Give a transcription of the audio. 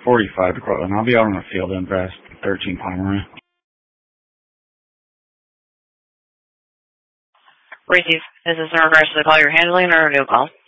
45 to Cortland. I'll be out on the field in Vest 13 Pomeroy. Receive. Is this in regards to the call you're handling or a new call?